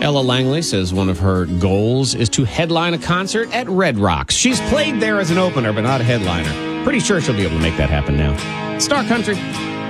Ella Langley says one of her goals is to headline a concert at Red Rocks. She's played there as an opener, but not a headliner. Pretty sure she'll be able to make that happen now. Star Country.